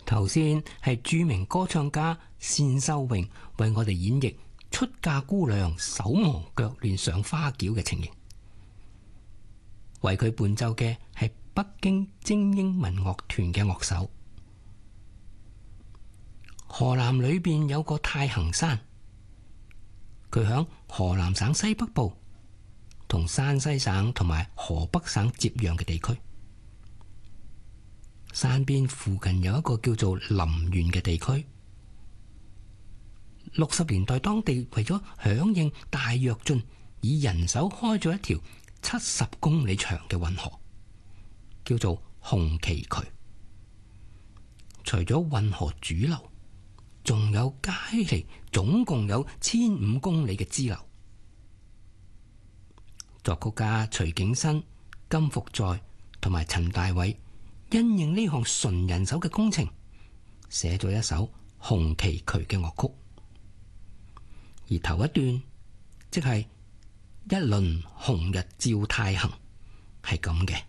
頭先係著名歌唱家單秀榮為我哋演繹出嫁姑娘手忙腳亂上花轎嘅情形，為佢伴奏嘅係北京精英民樂團嘅樂手。河南裏邊有個太行山，佢響河南省西北部同山西省同埋河北省接壤嘅地區。山邊附近有一個叫做臨縣嘅地區。60年代當地為咗響應大躍進，以人手開咗一條70公里長嘅運河，叫做紅旗渠。除咗運河主流，仲有街嚟，總共有1500公里嘅支流。作曲家徐景新、金福在同埋陳大偉因應呢項純人手嘅工程，寫咗一首紅旗渠嘅樂曲。而頭一段即係一輪紅日照太行，係咁嘅。